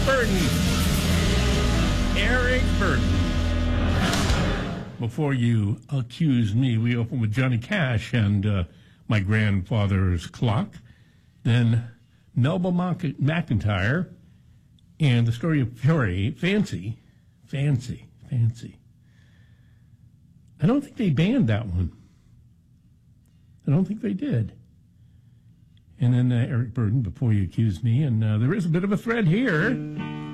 Burton. Eric Burton. Before you accuse me, we open with Johnny Cash and My Grandfather's Clock. Then Melba McIntyre and the story of Fury. Fancy. I don't think they banned that one. I don't think they did. And then Eric Burden, Before You Accuse Me. And there is a bit of a thread here.